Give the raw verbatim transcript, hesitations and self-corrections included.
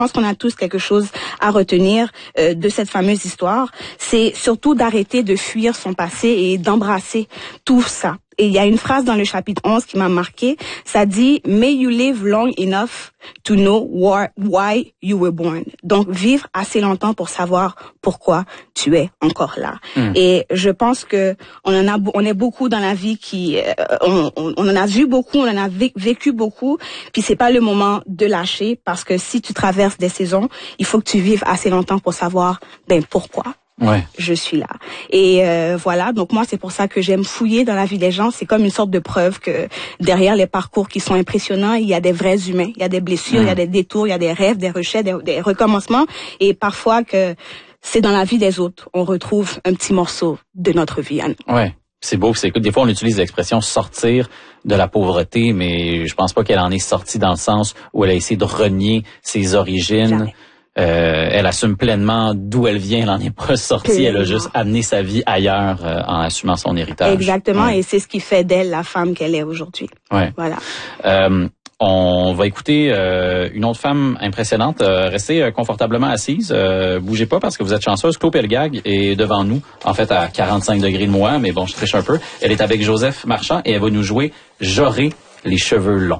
pense qu'on a tous quelque chose à retenir euh, de cette fameuse histoire. C'est surtout d'arrêter de fuir son passé et d'embrasser tout ça. Et il y a une phrase dans le chapitre onze qui m'a marqué. Ça dit « May you live long enough to know why you were born ». Donc, vivre assez longtemps pour savoir pourquoi tu es encore là. Mm. Et je pense que on en a, on est beaucoup dans la vie qui, euh, on, on, on en a vu beaucoup, on en a vécu beaucoup. Puis c'est pas le moment de lâcher parce que si tu traverses des saisons, il faut que tu vives assez longtemps pour savoir ben pourquoi. Ouais. Je suis là. Et euh, voilà, donc moi, c'est pour ça que j'aime fouiller dans la vie des gens. C'est comme une sorte de preuve que derrière les parcours qui sont impressionnants, il y a des vrais humains, il y a des blessures, mmh. il y a des détours, il y a des rêves, des rechets, des, des recommencements. Et parfois que c'est dans la vie des autres, on retrouve un petit morceau de notre vie. Ouais. C'est beau, c'est des fois on utilise l'expression sortir de la pauvreté, mais je pense pas qu'elle en est sortie dans le sens où elle a essayé de renier ses origines. Jamais. Euh, elle assume pleinement d'où elle vient, elle n'en est pas sortie, pleinement. Elle a juste amené sa vie ailleurs euh, en assumant son héritage. Exactement, ouais. Et c'est ce qui fait d'elle la femme qu'elle est aujourd'hui. Ouais. Voilà. Euh, on va écouter euh, une autre femme impressionnante. Euh, restez euh, confortablement assise, euh, bougez pas parce que vous êtes chanceuse. Claude Pelgag est devant nous, en fait à quarante-cinq degrés de moi, mais bon, je triche un peu. Elle est avec Joseph Marchand et elle va nous jouer « J'aurai les cheveux longs ».